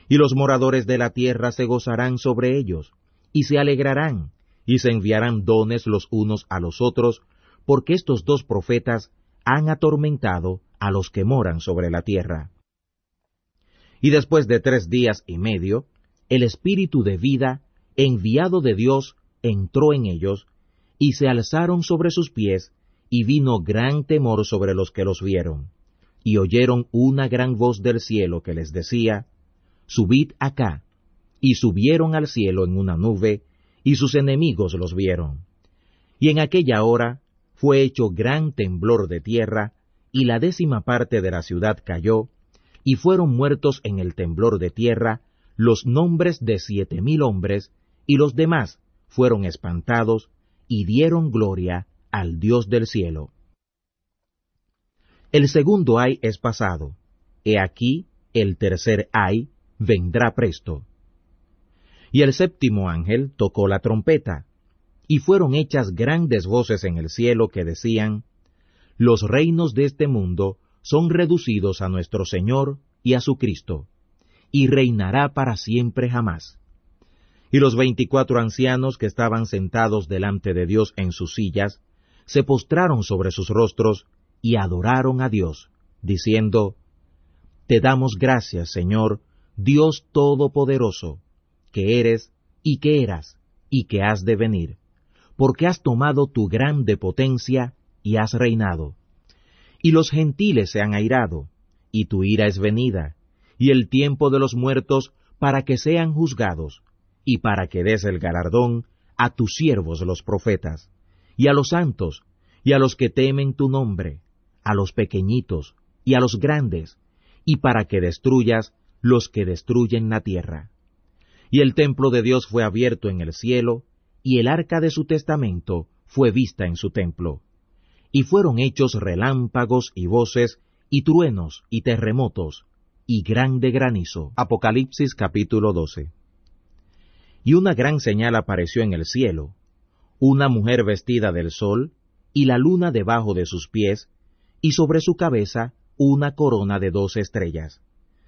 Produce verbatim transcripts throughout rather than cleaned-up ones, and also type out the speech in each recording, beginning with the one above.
Y los moradores de la tierra se gozarán sobre ellos, y se alegrarán, y se enviarán dones los unos a los otros, porque estos dos profetas han atormentado a los que moran sobre la tierra. Y después de tres días y medio, el Espíritu de vida, enviado de Dios, entró en ellos, y se alzaron sobre sus pies, y vino gran temor sobre los que los vieron. Y oyeron una gran voz del cielo que les decía, Subid acá. Y subieron al cielo en una nube, y sus enemigos los vieron. Y en aquella hora fue hecho gran temblor de tierra, y la décima parte de la ciudad cayó, y fueron muertos en el temblor de tierra los nombres de siete mil hombres, y los demás fueron espantados, y dieron gloria al Dios del cielo. El segundo ay es pasado, he aquí el tercer ay vendrá presto. Y el séptimo ángel tocó la trompeta, y fueron hechas grandes voces en el cielo que decían, Los reinos de este mundo son reducidos a nuestro Señor y a su Cristo, y reinará para siempre jamás. Y los veinticuatro ancianos que estaban sentados delante de Dios en sus sillas, se postraron sobre sus rostros y adoraron a Dios, diciendo, Te damos gracias, Señor, Dios Todopoderoso, que eres, y que eras, y que has de venir, porque has tomado tu grande potencia y has reinado. Y los gentiles se han airado, y tu ira es venida, y el tiempo de los muertos para que sean juzgados, y para que des el galardón a tus siervos los profetas, y a los santos, y a los que temen tu nombre, a los pequeñitos, y a los grandes, y para que destruyas los que destruyen la tierra. Y el templo de Dios fue abierto en el cielo, y el arca de su testamento fue vista en su templo. Y fueron hechos relámpagos y voces, y truenos y terremotos, y grande granizo. Apocalipsis capítulo doce. Y una gran señal apareció en el cielo, una mujer vestida del sol, y la luna debajo de sus pies, y sobre su cabeza una corona de dos estrellas.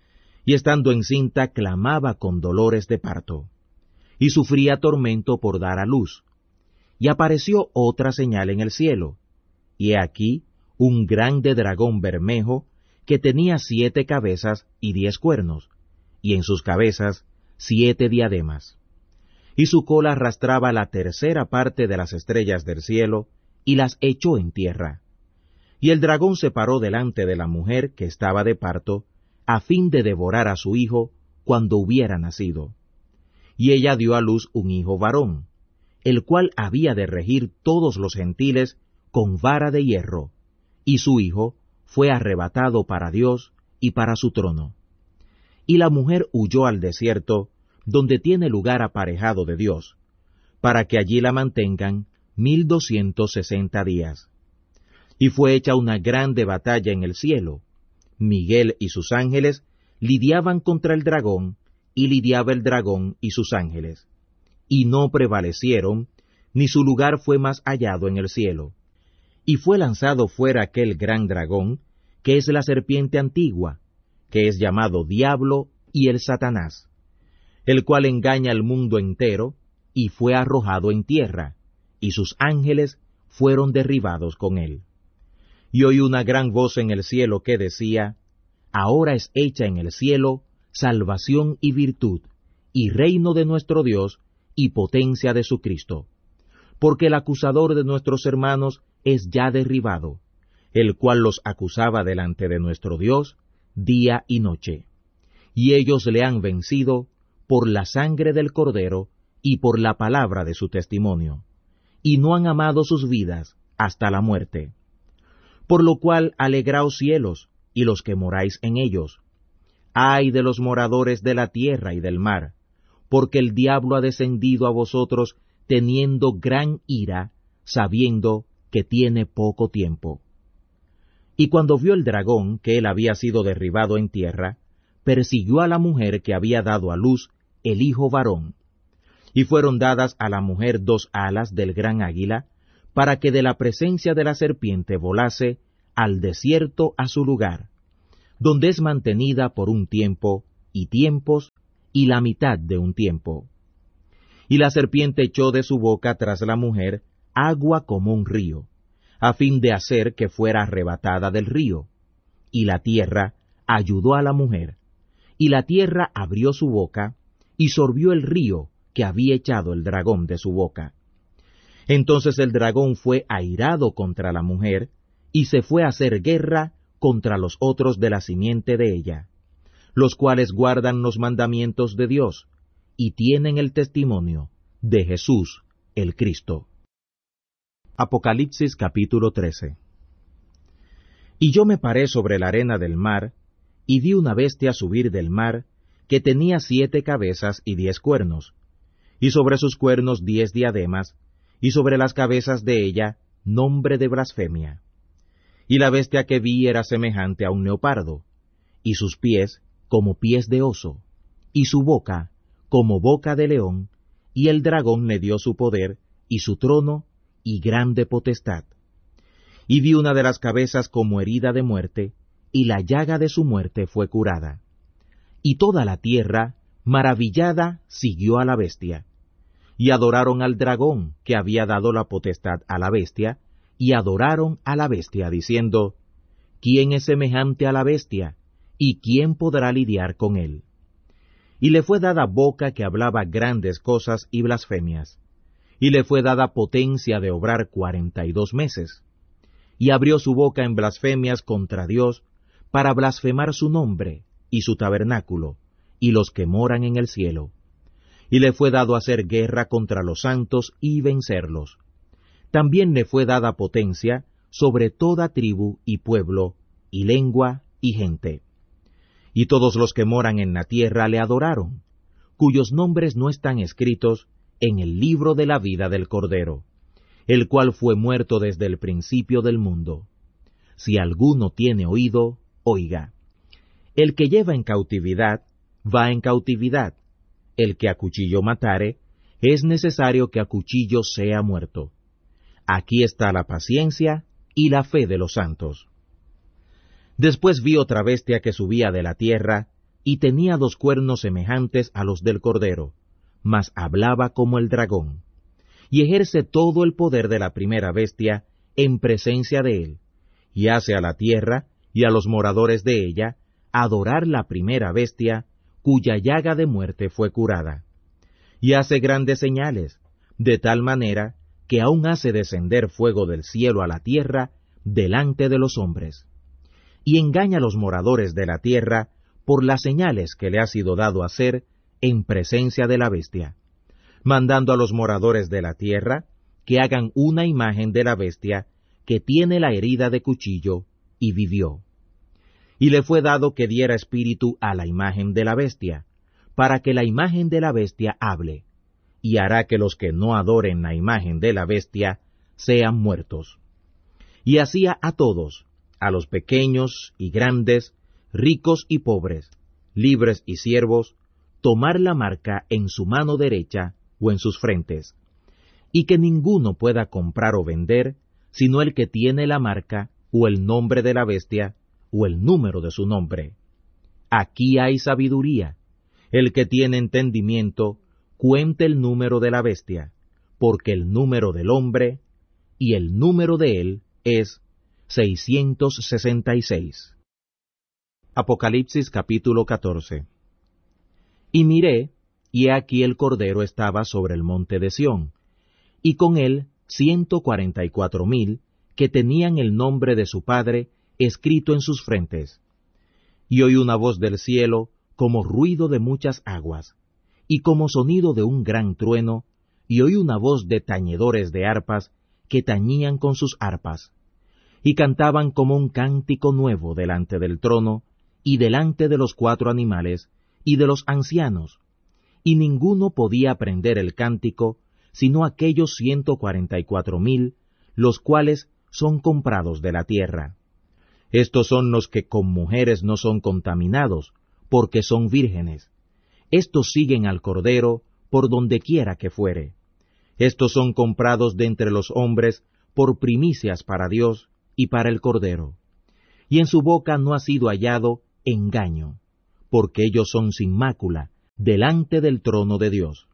Y estando encinta clamaba con dolores de parto, y sufría tormento por dar a luz. Y apareció otra señal en el cielo, y he aquí un grande dragón bermejo, que tenía siete cabezas y diez cuernos, y en sus cabezas siete diademas. Y su cola arrastraba la tercera parte de las estrellas del cielo, y las echó en tierra. Y el dragón se paró delante de la mujer que estaba de parto, a fin de devorar a su hijo cuando hubiera nacido. Y ella dio a luz un hijo varón, el cual había de regir todos los gentiles con vara de hierro, y su hijo fue arrebatado para Dios y para su trono. Y la mujer huyó al desierto, donde tiene lugar aparejado de Dios, para que allí la mantengan mil doscientos sesenta días. Y fue hecha una grande batalla en el cielo. Miguel y sus ángeles lidiaban contra el dragón, y lidiaba el dragón y sus ángeles. Y no prevalecieron, ni su lugar fue más hallado en el cielo. Y fue lanzado fuera aquel gran dragón, que es la serpiente antigua, que es llamado Diablo y el Satanás, el cual engaña al mundo entero, y fue arrojado en tierra, y sus ángeles fueron derribados con él. Y oí una gran voz en el cielo que decía, Ahora es hecha en el cielo salvación y virtud, y reino de nuestro Dios, y potencia de su Cristo. Porque el acusador de nuestros hermanos es ya derribado, el cual los acusaba delante de nuestro Dios día y noche. Y ellos le han vencido por la sangre del Cordero y por la palabra de su testimonio, y no han amado sus vidas hasta la muerte. Por lo cual alegraos cielos, y los que moráis en ellos. Ay de los moradores de la tierra y del mar, porque el diablo ha descendido a vosotros teniendo gran ira, sabiendo que tiene poco tiempo. Y cuando vio el dragón que él había sido derribado en tierra, persiguió a la mujer que había dado a luz el hijo varón. Y fueron dadas a la mujer dos alas del gran águila, para que de la presencia de la serpiente volase al desierto a su lugar, donde es mantenida por un tiempo y tiempos y la mitad de un tiempo. Y la serpiente echó de su boca tras la mujer agua como un río, a fin de hacer que fuera arrebatada del río. Y la tierra ayudó a la mujer, y la tierra abrió su boca, y sorbió el río que había echado el dragón de su boca. Entonces el dragón fue airado contra la mujer, y se fue a hacer guerra contra los otros de la simiente de ella, los cuales guardan los mandamientos de Dios, y tienen el testimonio de Jesús el Cristo. Apocalipsis capítulo trece. Y yo me paré sobre la arena del mar, y vi una bestia subir del mar, que tenía siete cabezas y diez cuernos, y sobre sus cuernos diez diademas, y sobre las cabezas de ella nombre de blasfemia. Y la bestia que vi era semejante a un leopardo, y sus pies como pies de oso, y su boca como boca de león, y el dragón le dio su poder, y su trono, y grande potestad. Y vi una de las cabezas como herida de muerte, y la llaga de su muerte fue curada. Y toda la tierra, maravillada, siguió a la bestia. Y adoraron al dragón, que había dado la potestad a la bestia, y adoraron a la bestia, diciendo, ¿quién es semejante a la bestia? ¿Y quién podrá lidiar con él? Y le fue dada boca que hablaba grandes cosas y blasfemias, y le fue dada potencia de obrar cuarenta y dos meses. Y abrió su boca en blasfemias contra Dios, para blasfemar su nombre, y su tabernáculo, y los que moran en el cielo. Y le fue dado hacer guerra contra los santos y vencerlos. También le fue dada potencia sobre toda tribu y pueblo, y lengua y gente. Y todos los que moran en la tierra le adoraron, cuyos nombres no están escritos en el libro de la vida del Cordero, el cual fue muerto desde el principio del mundo. Si alguno tiene oído, oiga. El que lleva en cautividad, va en cautividad. El que a cuchillo matare, es necesario que a cuchillo sea muerto. Aquí está la paciencia y la fe de los santos. Después vi otra bestia que subía de la tierra, y tenía dos cuernos semejantes a los del Cordero, mas hablaba como el dragón, y ejerce todo el poder de la primera bestia en presencia de él, y hace a la tierra y a los moradores de ella adorar la primera bestia, cuya llaga de muerte fue curada. Y hace grandes señales, de tal manera que aún hace descender fuego del cielo a la tierra delante de los hombres. Y engaña a los moradores de la tierra por las señales que le ha sido dado hacer en presencia de la bestia, mandando a los moradores de la tierra que hagan una imagen de la bestia que tiene la herida de cuchillo, y vivió. Y le fue dado que diera espíritu a la imagen de la bestia, para que la imagen de la bestia hable, y hará que los que no adoren la imagen de la bestia sean muertos. Y hacía a todos, a los pequeños y grandes, ricos y pobres, libres y siervos, tomar la marca en su mano derecha o en sus frentes, y que ninguno pueda comprar o vender, sino el que tiene la marca o el nombre de la bestia o el número de su nombre. Aquí hay sabiduría. El que tiene entendimiento, cuente el número de la bestia, porque el número del hombre, y el número de él es seiscientos sesenta y seis. Apocalipsis capítulo catorce. Y miré, y he aquí el Cordero estaba sobre el monte de Sión, y con él ciento cuarenta y cuatro mil, que tenían el nombre de su Padre escrito en sus frentes. Y oí una voz del cielo, como ruido de muchas aguas, y como sonido de un gran trueno, y oí una voz de tañedores de arpas, que tañían con sus arpas, y cantaban como un cántico nuevo delante del trono, y delante de los cuatro animales, y de los ancianos, y ninguno podía aprender el cántico, sino aquellos ciento cuarenta y cuatro mil, los cuales son comprados de la tierra. Estos son los que con mujeres no son contaminados, porque son vírgenes. Estos siguen al Cordero por donde quiera que fuere. Estos son comprados de entre los hombres por primicias para Dios y para el Cordero. Y en su boca no ha sido hallado engaño, porque ellos son sin mácula, delante del trono de Dios.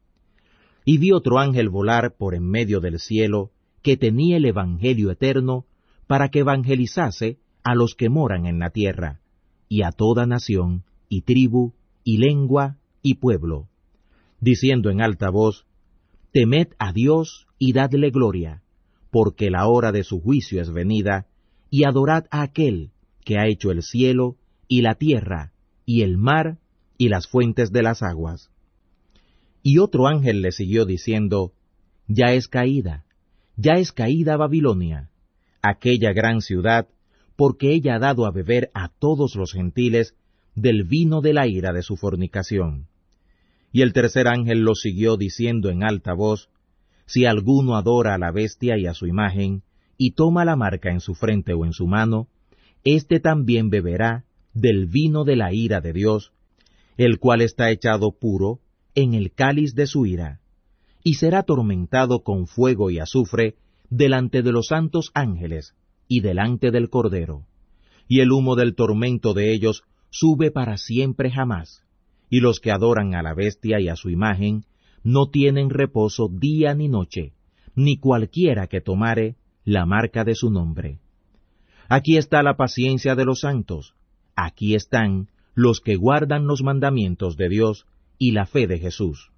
Y vi otro ángel volar por en medio del cielo, que tenía el evangelio eterno, para que evangelizase a los que moran en la tierra, y a toda nación, y tribu, y lengua, y pueblo, diciendo en alta voz: Temed a Dios y dadle gloria, porque la hora de su juicio es venida, y adorad a aquel que ha hecho el cielo, y la tierra, y el mar, y las fuentes de las aguas. Y otro ángel le siguió diciendo: Ya es caída, ya es caída Babilonia, aquella gran ciudad, porque ella ha dado a beber a todos los gentiles del vino de la ira de su fornicación. Y el tercer ángel lo siguió diciendo en alta voz: Si alguno adora a la bestia y a su imagen, y toma la marca en su frente o en su mano, éste también beberá del vino de la ira de Dios, el cual está echado puro en el cáliz de su ira, y será atormentado con fuego y azufre delante de los santos ángeles y delante del Cordero. Y el humo del tormento de ellos sube para siempre jamás, y los que adoran a la bestia y a su imagen no tienen reposo día ni noche, ni cualquiera que tomare la marca de su nombre. Aquí está la paciencia de los santos, aquí están los que guardan los mandamientos de Dios y la fe de Jesús.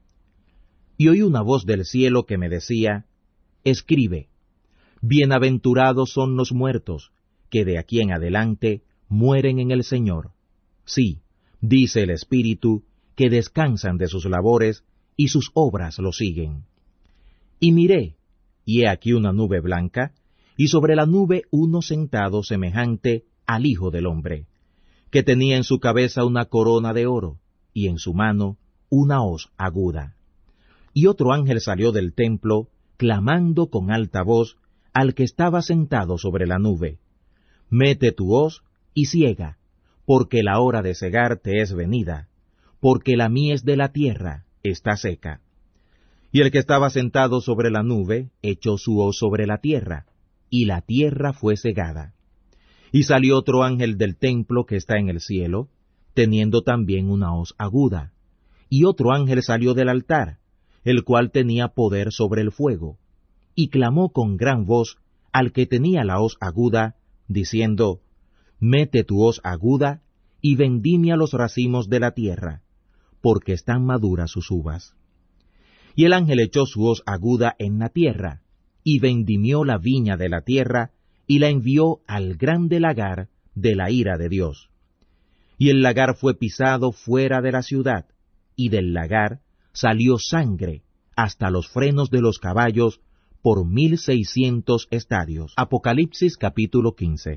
Y oí una voz del cielo que me decía: Escribe, bienaventurados son los muertos, que de aquí en adelante mueren en el Señor. Sí, dice el Espíritu, que descansan de sus labores, y sus obras lo siguen. Y miré, y he aquí una nube blanca, y sobre la nube uno sentado semejante al Hijo del Hombre, que tenía en su cabeza una corona de oro, y en su mano una hoz aguda. Y otro ángel salió del templo, clamando con alta voz al que estaba sentado sobre la nube: Mete tu hoz y ciega, porque la hora de cegar te es venida, porque la mies de la tierra está seca. Y el que estaba sentado sobre la nube echó su hoz sobre la tierra, y la tierra fue cegada. Y salió otro ángel del templo que está en el cielo, teniendo también una hoz aguda. Y otro ángel salió del altar, el cual tenía poder sobre el fuego, y clamó con gran voz al que tenía la hoz aguda, diciendo: Mete tu hoz aguda, y vendimia los racimos de la tierra, porque están maduras sus uvas. Y el ángel echó su hoz aguda en la tierra, y vendimió la viña de la tierra, y la envió al grande lagar de la ira de Dios. Y el lagar fue pisado fuera de la ciudad, y del lagar salió sangre hasta los frenos de los caballos por mil seiscientos estadios. Apocalipsis capítulo quince.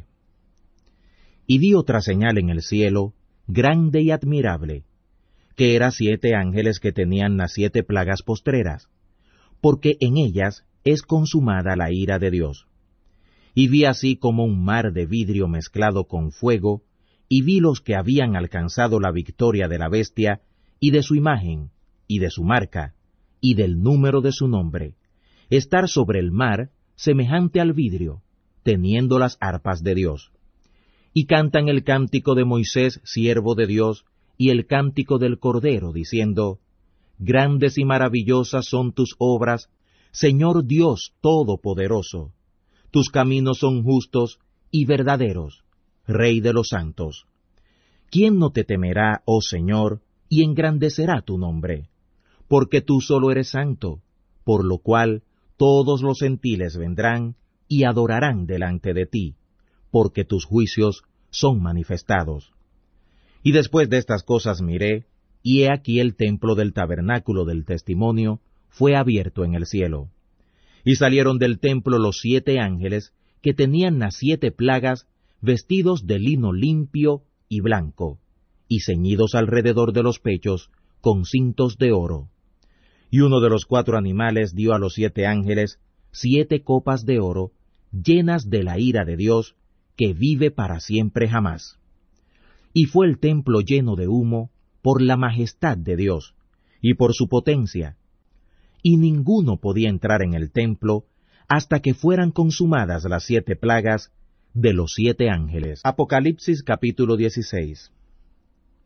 Y vi otra señal en el cielo, grande y admirable, que era siete ángeles que tenían las siete plagas postreras, porque en ellas es consumada la ira de Dios. Y vi así como un mar de vidrio mezclado con fuego, y vi los que habían alcanzado la victoria de la bestia, y de su imagen, y de su marca, y del número de su nombre, estar sobre el mar semejante al vidrio, teniendo las arpas de Dios. Y cantan el cántico de Moisés, siervo de Dios, y el cántico del Cordero, diciendo: Grandes y maravillosas son tus obras, Señor Dios Todopoderoso. Tus caminos son justos y verdaderos, Rey de los santos. ¿Quién no te temerá, oh Señor, y engrandecerá tu nombre? Porque tú solo eres santo, por lo cual todos los gentiles vendrán y adorarán delante de ti, porque tus juicios son manifestados. Y después de estas cosas miré, y he aquí el templo del tabernáculo del testimonio fue abierto en el cielo. Y salieron del templo los siete ángeles que tenían las siete plagas, vestidos de lino limpio y blanco, y ceñidos alrededor de los pechos con cintos de oro. Y uno de los cuatro animales dio a los siete ángeles siete copas de oro, llenas de la ira de Dios, que vive para siempre jamás. Y fue el templo lleno de humo por la majestad de Dios, y por su potencia, y ninguno podía entrar en el templo hasta que fueran consumadas las siete plagas de los siete ángeles. Apocalipsis capítulo dieciséis.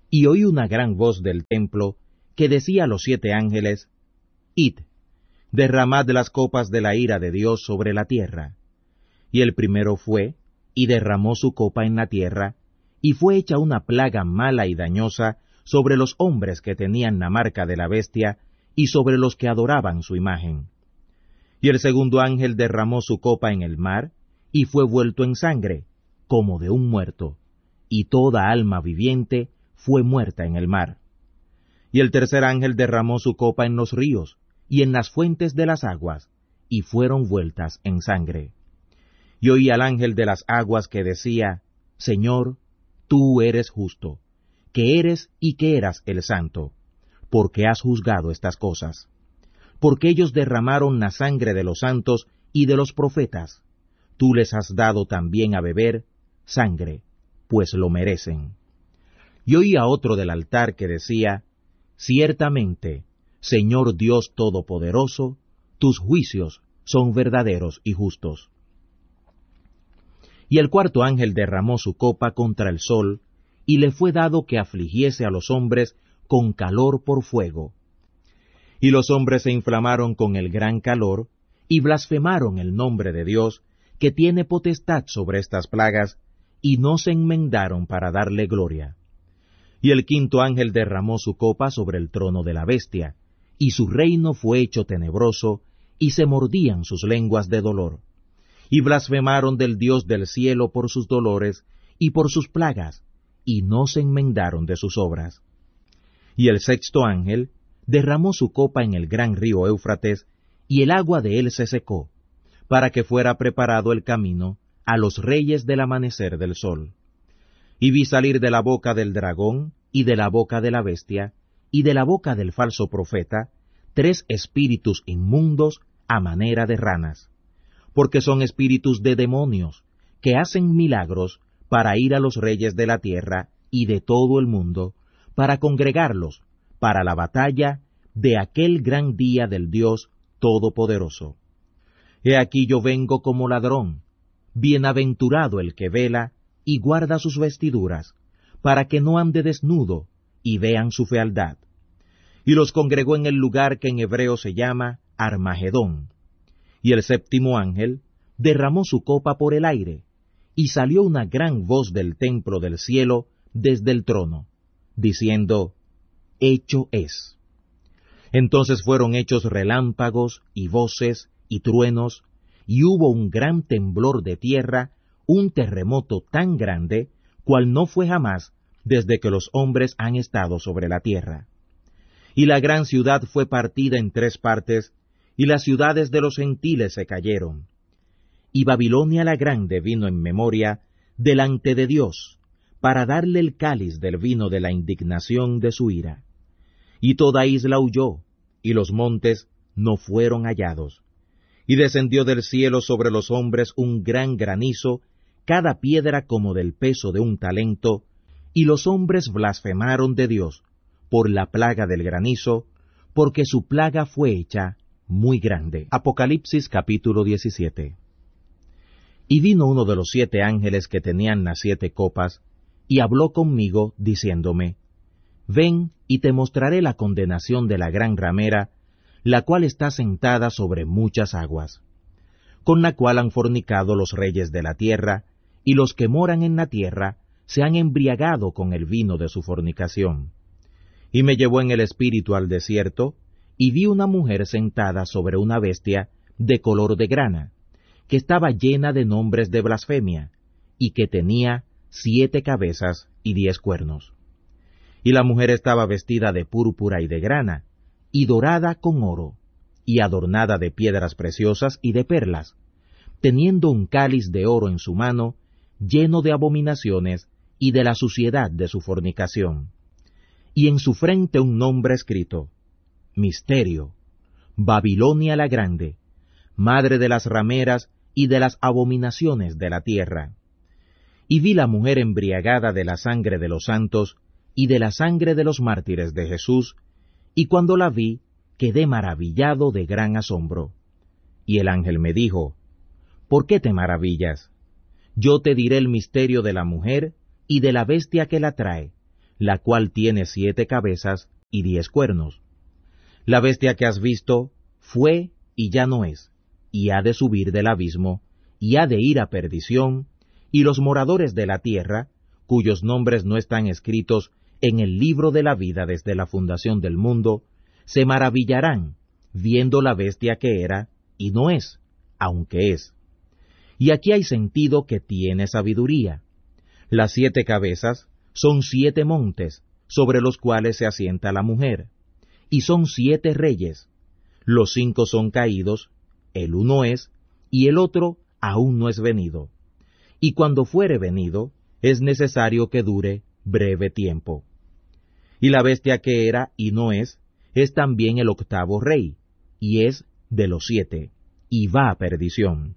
Y oí una gran voz del templo que decía a los siete ángeles, Id, derramad las copas de la ira de Dios sobre la tierra. Y el primero fue, y derramó su copa en la tierra, y fue hecha una plaga mala y dañosa sobre los hombres que tenían la marca de la bestia, y sobre los que adoraban su imagen. Y el segundo ángel derramó su copa en el mar, y fue vuelto en sangre, como de un muerto, y toda alma viviente fue muerta en el mar. Y el tercer ángel derramó su copa en los ríos, y en las fuentes de las aguas, y fueron vueltas en sangre. Y oí al ángel de las aguas que decía, Señor, tú eres justo, que eres y que eras el santo, porque has juzgado estas cosas. Porque ellos derramaron la sangre de los santos y de los profetas, tú les has dado también a beber sangre, pues lo merecen. Y oí a otro del altar que decía, Ciertamente, Señor Dios Todopoderoso, tus juicios son verdaderos y justos. Y el cuarto ángel derramó su copa contra el sol, y le fue dado que afligiese a los hombres con calor por fuego. Y los hombres se inflamaron con el gran calor, y blasfemaron el nombre de Dios, que tiene potestad sobre estas plagas, y no se enmendaron para darle gloria. Y el quinto ángel derramó su copa sobre el trono de la bestia, y su reino fue hecho tenebroso, y se mordían sus lenguas de dolor. Y blasfemaron del Dios del cielo por sus dolores, y por sus plagas, y no se enmendaron de sus obras. Y el sexto ángel derramó su copa en el gran río Éufrates, y el agua de él se secó, para que fuera preparado el camino a los reyes del amanecer del sol. Y vi salir de la boca del dragón, y de la boca de la bestia, y de la boca del falso profeta, tres espíritus inmundos a manera de ranas, porque son espíritus de demonios, que hacen milagros para ir a los reyes de la tierra y de todo el mundo, para congregarlos para la batalla de aquel gran día del Dios Todopoderoso. He aquí yo vengo como ladrón, bienaventurado el que vela y guarda sus vestiduras, para que no ande desnudo y vean su fealdad. Y los congregó en el lugar que en hebreo se llama Armagedón. Y el séptimo ángel derramó su copa por el aire, y salió una gran voz del templo del cielo desde el trono, diciendo, Hecho es. Entonces fueron hechos relámpagos, y voces, y truenos, y hubo un gran temblor de tierra, un terremoto tan grande, cual no fue jamás desde que los hombres han estado sobre la tierra. Y la gran ciudad fue partida en tres partes, y las ciudades de los gentiles se cayeron. Y Babilonia la grande vino en memoria delante de Dios, para darle el cáliz del vino de la indignación de su ira. Y toda isla huyó, y los montes no fueron hallados. Y descendió del cielo sobre los hombres un gran granizo, cada piedra como del peso de un talento, y los hombres blasfemaron de Dios por la plaga del granizo, porque su plaga fue hecha muy grande. Apocalipsis capítulo diecisiete. Y vino uno de los siete ángeles que tenían las siete copas, y habló conmigo, diciéndome, Ven, y te mostraré la condenación de la gran ramera, la cual está sentada sobre muchas aguas, con la cual han fornicado los reyes de la tierra, y los que moran en la tierra se han embriagado con el vino de su fornicación. Y me llevó en el espíritu al desierto, y vi una mujer sentada sobre una bestia de color de grana, que estaba llena de nombres de blasfemia, y que tenía siete cabezas y diez cuernos. Y la mujer estaba vestida de púrpura y de grana, y dorada con oro, y adornada de piedras preciosas y de perlas, teniendo un cáliz de oro en su mano, lleno de abominaciones y de la suciedad de su fornicación. Y en su frente un nombre escrito, Misterio, Babilonia la Grande, madre de las rameras y de las abominaciones de la tierra. Y vi la mujer embriagada de la sangre de los santos y de la sangre de los mártires de Jesús, y cuando la vi, quedé maravillado de gran asombro. Y el ángel me dijo, ¿por qué te maravillas? Yo te diré el misterio de la mujer y de la bestia que la trae, la cual tiene siete cabezas y diez cuernos. La bestia que has visto fue y ya no es, y ha de subir del abismo, y ha de ir a perdición, y los moradores de la tierra, cuyos nombres no están escritos en el libro de la vida desde la fundación del mundo, se maravillarán, viendo la bestia que era, y no es, aunque es. Y aquí hay sentido que tiene sabiduría. Las siete cabezas son siete montes, sobre los cuales se asienta la mujer, y son siete reyes. Los cinco son caídos, el uno es, y el otro aún no es venido. Y cuando fuere venido, es necesario que dure breve tiempo. Y la bestia que era y no es, es también el octavo rey, y es de los siete, y va a perdición.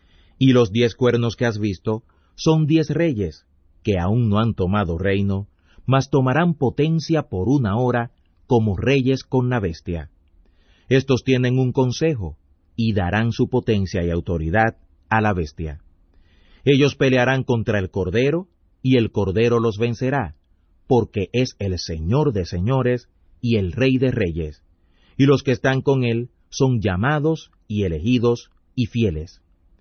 Y los diez cuernos que has visto son diez reyes, que aún no han tomado reino, mas tomarán potencia por una hora como reyes con la bestia. Estos tienen un consejo, y darán su potencia y autoridad a la bestia. Ellos pelearán contra el Cordero, y el Cordero los vencerá, porque es el Señor de señores y el Rey de reyes, y los que están con él son llamados y elegidos y fieles.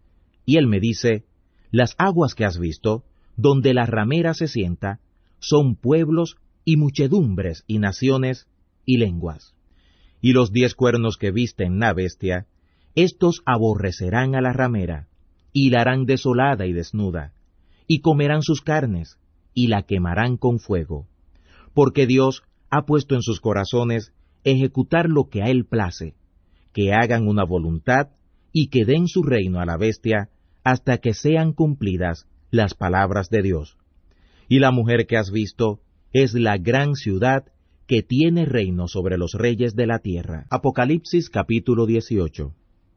Y él me dice, las aguas que has visto, donde la ramera se sienta, son pueblos y muchedumbres y naciones y lenguas. Y los diez cuernos que viste en la bestia, éstos aborrecerán a la ramera, y la harán desolada y desnuda, y comerán sus carnes, y la quemarán con fuego. Porque Dios ha puesto en sus corazones ejecutar lo que a él place, que hagan una voluntad, y que den su reino a la bestia, hasta que sean cumplidas las palabras de Dios. Y la mujer que has visto es la gran ciudad que tiene reino sobre los reyes de la tierra. Apocalipsis capítulo dieciocho.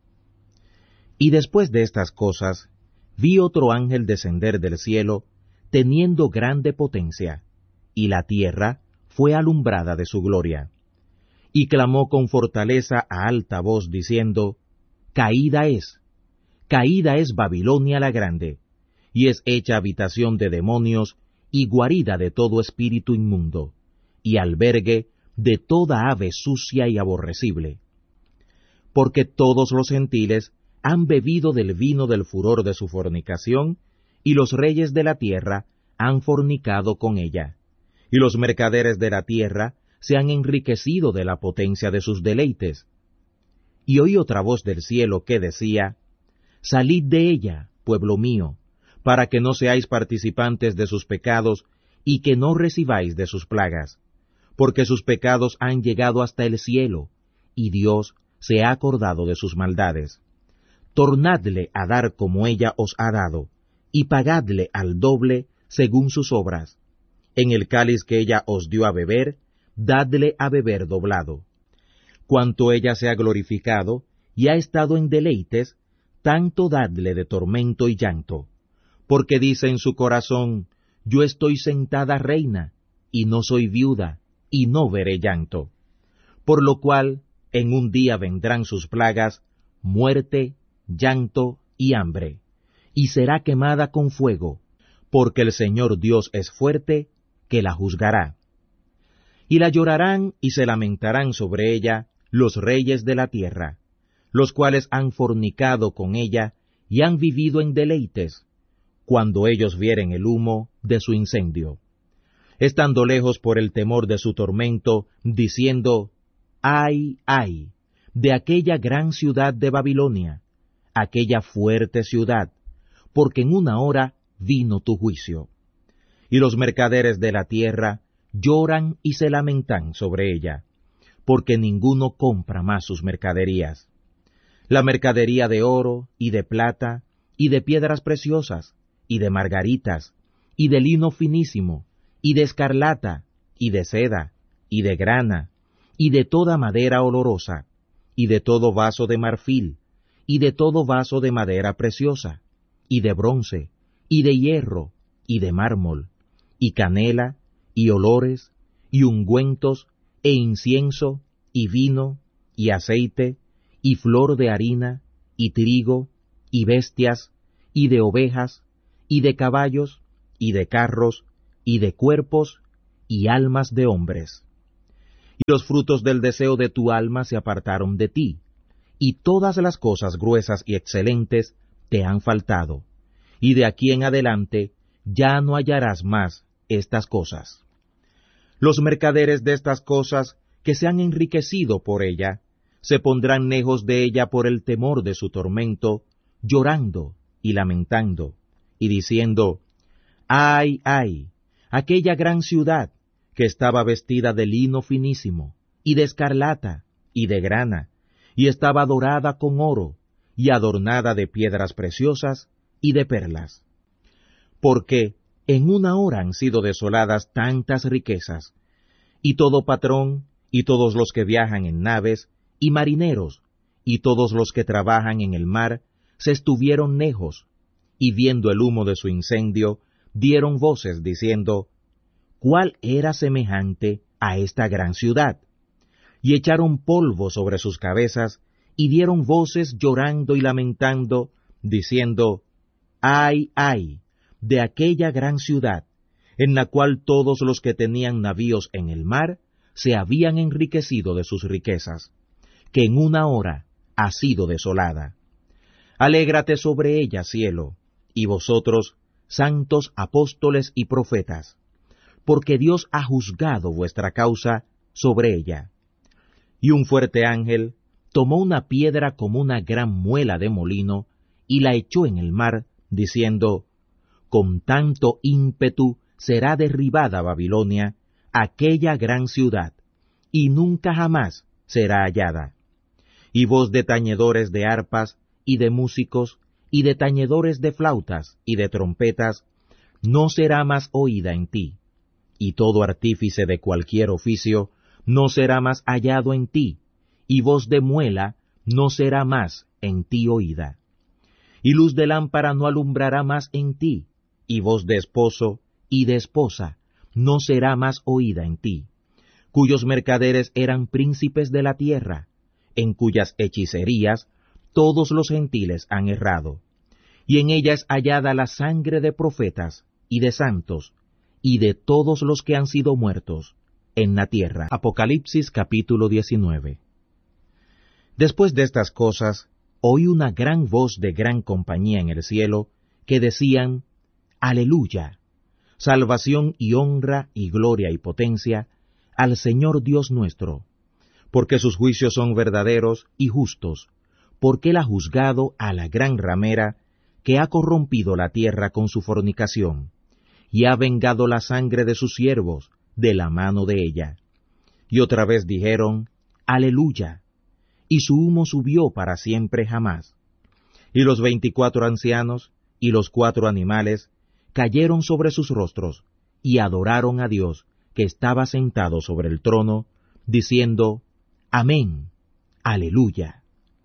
Y después de estas cosas, vi otro ángel descender del cielo, teniendo grande potencia, y la tierra fue alumbrada de su gloria. Y clamó con fortaleza a alta voz, diciendo, Caída es, caída es Babilonia la grande, y es hecha habitación de demonios, y guarida de todo espíritu inmundo, y albergue de toda ave sucia y aborrecible. Porque todos los gentiles han bebido del vino del furor de su fornicación, y los reyes de la tierra han fornicado con ella, y los mercaderes de la tierra se han enriquecido de la potencia de sus deleites. Y oí otra voz del cielo que decía, Salid de ella, pueblo mío, para que no seáis participantes de sus pecados, y que no recibáis de sus plagas, porque sus pecados han llegado hasta el cielo, y Dios se ha acordado de sus maldades. Tornadle a dar como ella os ha dado, y pagadle al doble según sus obras. En el cáliz que ella os dio a beber, dadle a beber doblado. Cuanto ella se ha glorificado, y ha estado en deleites, tanto dadle de tormento y llanto. Porque dice en su corazón, yo estoy sentada reina, y no soy viuda, y no veré llanto. Por lo cual, en un día vendrán sus plagas, muerte, llanto y hambre, y será quemada con fuego, porque el Señor Dios es fuerte, que la juzgará. Y la llorarán y se lamentarán sobre ella los reyes de la tierra, los cuales han fornicado con ella y han vivido en deleites, cuando ellos vieren el humo de su incendio, estando lejos por el temor de su tormento, diciendo, ¡ay, ay!, de aquella gran ciudad de Babilonia, aquella fuerte ciudad, porque en una hora vino tu juicio. Y los mercaderes de la tierra lloran y se lamentan sobre ella, porque ninguno compra más sus mercaderías. La mercadería de oro, y de plata, y de piedras preciosas, y de margaritas, y de lino finísimo, y de escarlata, y de seda, y de grana, y de toda madera olorosa, y de todo vaso de marfil, y de todo vaso de madera preciosa, y de bronce, y de hierro, y de mármol, y canela, y olores, y ungüentos, e incienso, y vino, y aceite, y flor de harina, y trigo, y bestias, y de ovejas, y de caballos, y de carros, y de cuerpos, y almas de hombres. Y los frutos del deseo de tu alma se apartaron de ti, y todas las cosas gruesas y excelentes te han faltado, y de aquí en adelante ya no hallarás más estas cosas. Los mercaderes de estas cosas que se han enriquecido por ella, se pondrán lejos de ella por el temor de su tormento, llorando y lamentando, y diciendo, ¡ay, ay! Aquella gran ciudad, que estaba vestida de lino finísimo, y de escarlata, y de grana, y estaba dorada con oro, y adornada de piedras preciosas y de perlas. Porque en una hora han sido desoladas tantas riquezas, y todo patrón, y todos los que viajan en naves, y marineros, y todos los que trabajan en el mar, se estuvieron lejos, y viendo el humo de su incendio, dieron voces diciendo, ¿cuál era semejante a esta gran ciudad? Y echaron polvo sobre sus cabezas, y dieron voces llorando y lamentando, diciendo, ¡ay, ay! De aquella gran ciudad, en la cual todos los que tenían navíos en el mar se habían enriquecido de sus riquezas, que en una hora ha sido desolada. Alégrate sobre ella, cielo, y vosotros, santos apóstoles y profetas, porque Dios ha juzgado vuestra causa sobre ella. Y un fuerte ángel tomó una piedra como una gran muela de molino, y la echó en el mar, diciendo, con tanto ímpetu será derribada Babilonia, aquella gran ciudad, y nunca jamás será hallada. Y voz de tañedores de arpas, y de músicos, y de tañedores de flautas, y de trompetas, no será más oída en ti. Y todo artífice de cualquier oficio no será más hallado en ti, y voz de muela no será más en ti oída. Y luz de lámpara no alumbrará más en ti, y voz de esposo y de esposa no será más oída en ti, cuyos mercaderes eran príncipes de la tierra, en cuyas hechicerías todos los gentiles han errado, y en ella es hallada la sangre de profetas y de santos, y de todos los que han sido muertos en la tierra. Apocalipsis capítulo diecinueve. Después de estas cosas, oí una gran voz de gran compañía en el cielo, que decían, Aleluya, salvación y honra y gloria y potencia al Señor Dios nuestro, porque sus juicios son verdaderos y justos, porque Él ha juzgado a la gran ramera que ha corrompido la tierra con su fornicación, y ha vengado la sangre de sus siervos de la mano de ella. Y otra vez dijeron, Aleluya, y su humo subió para siempre jamás. Y los veinticuatro ancianos y los cuatro animales cayeron sobre sus rostros, y adoraron a Dios, que estaba sentado sobre el trono, diciendo, Amén, Aleluya.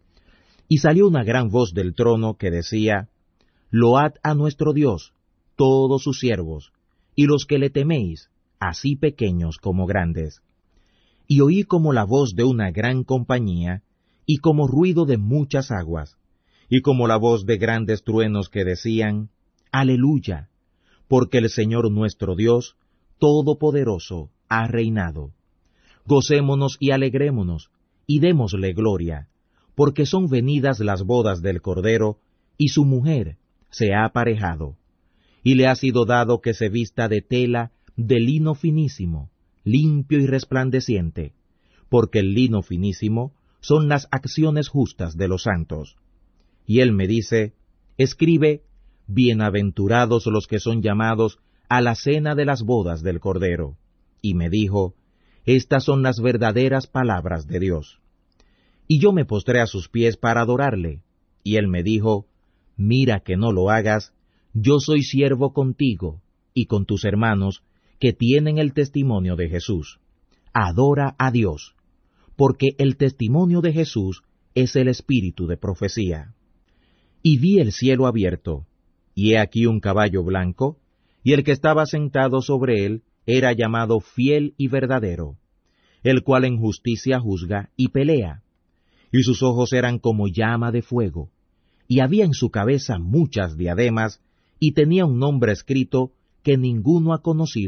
Y salió una gran voz del trono que decía, Load a nuestro Dios, todos sus siervos, y los que le teméis, así pequeños como grandes. Y oí como la voz de una gran compañía, y como ruido de muchas aguas, y como la voz de grandes truenos que decían, Aleluya, porque el Señor nuestro Dios, Todopoderoso, ha reinado. Gocémonos y alegrémonos, y démosle gloria, porque son venidas las bodas del Cordero, y su mujer se ha aparejado. Y le ha sido dado que se vista de tela de lino finísimo, limpio y resplandeciente, porque el lino finísimo son las acciones justas de los santos. Y él me dice, escribe, bienaventurados los que son llamados a la cena de las bodas del Cordero. Y me dijo, estas son las verdaderas palabras de Dios. Y yo me postré a sus pies para adorarle, y él me dijo, mira que no lo hagas, yo soy siervo contigo, y con tus hermanos, que tienen el testimonio de Jesús. Adora a Dios, porque el testimonio de Jesús es el espíritu de profecía. Y vi el cielo abierto, y he aquí un caballo blanco, y el que estaba sentado sobre él era llamado Fiel y Verdadero, el cual en justicia juzga y pelea. Y sus ojos eran como llama de fuego, y había en su cabeza muchas diademas, y tenía un nombre escrito que ninguno ha conocido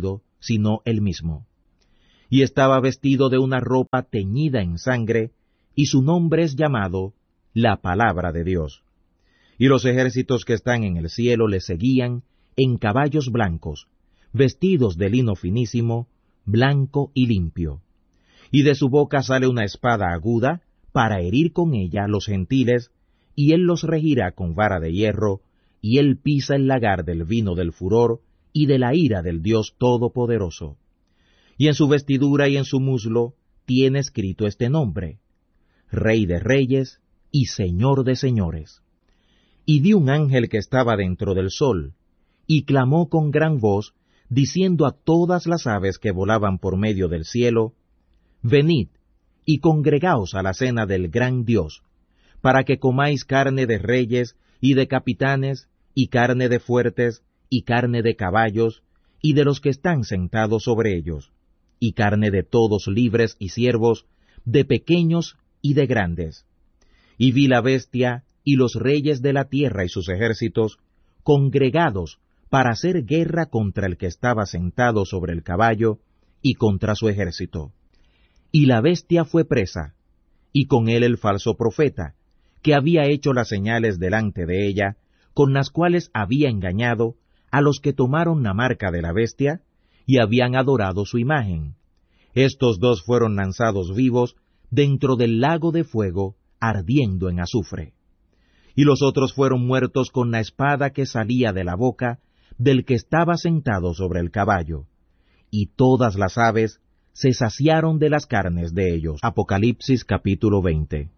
sino él mismo. Y estaba vestido de una ropa teñida en sangre, y su nombre es llamado la Palabra de Dios. Y los ejércitos que están en el cielo le seguían en caballos blancos, vestidos de lino finísimo, blanco y limpio. Y de su boca sale una espada aguda, para herir con ella los gentiles, y él los regirá con vara de hierro, y él pisa el lagar del vino del furor y de la ira del Dios Todopoderoso. Y en su vestidura y en su muslo tiene escrito este nombre: Rey de Reyes y Señor de Señores. Y vi un ángel que estaba dentro del sol, y clamó con gran voz, diciendo a todas las aves que volaban por medio del cielo: Venid, y congregaos a la cena del gran Dios, para que comáis carne de reyes y de capitanes, y carne de fuertes, y carne de caballos, y de los que están sentados sobre ellos, y carne de todos libres y siervos, de pequeños y de grandes. Y vi la bestia y los reyes de la tierra y sus ejércitos, congregados para hacer guerra contra el que estaba sentado sobre el caballo, y contra su ejército. Y la bestia fue presa, y con él el falso profeta, que había hecho las señales delante de ella, con las cuales había engañado a los que tomaron la marca de la bestia, y habían adorado su imagen. Estos dos fueron lanzados vivos dentro del lago de fuego, ardiendo en azufre. Y los otros fueron muertos con la espada que salía de la boca del que estaba sentado sobre el caballo, y todas las aves se saciaron de las carnes de ellos. Apocalipsis capítulo veinte.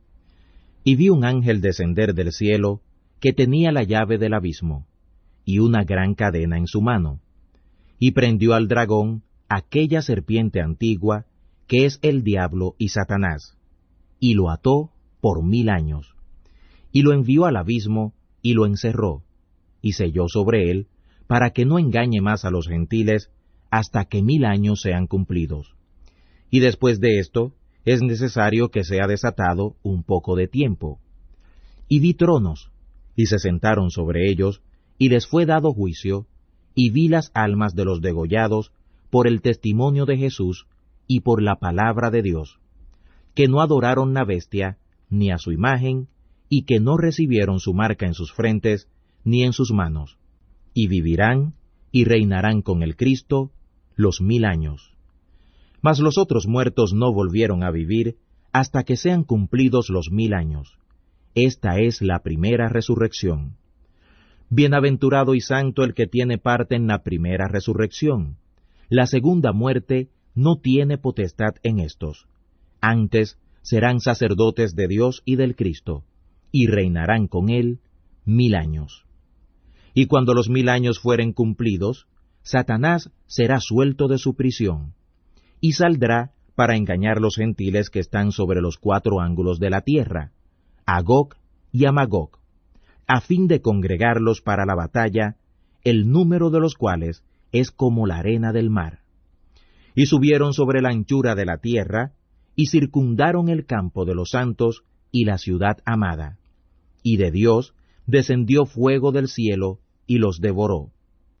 Y vi un ángel descender del cielo, que tenía la llave del abismo, y una gran cadena en su mano, y prendió al dragón, aquella serpiente antigua, que es el diablo y Satanás, y lo ató por mil años, y lo envió al abismo, y lo encerró, y selló sobre él, para que no engañe más a los gentiles, hasta que mil años sean cumplidos. Y después de esto, es necesario que sea desatado un poco de tiempo. Y vi tronos, y se sentaron sobre ellos, y les fue dado juicio, y vi las almas de los degollados por el testimonio de Jesús y por la palabra de Dios, que no adoraron la bestia, ni a su imagen, y que no recibieron su marca en sus frentes, ni en sus manos, y vivirán y reinarán con el Cristo los mil años. Mas los otros muertos no volvieron a vivir hasta que sean cumplidos los mil años. Esta es la primera resurrección. Bienaventurado y santo el que tiene parte en la primera resurrección. La segunda muerte no tiene potestad en estos. Antes serán sacerdotes de Dios y del Cristo, y reinarán con él mil años. Y cuando los mil años fueren cumplidos, Satanás será suelto de su prisión, y saldrá para engañar los gentiles que están sobre los cuatro ángulos de la tierra, a Gog y a Magog, a fin de congregarlos para la batalla, el número de los cuales es como la arena del mar. Y subieron sobre la anchura de la tierra, y circundaron el campo de los santos y la ciudad amada. Y de Dios descendió fuego del cielo, y los devoró.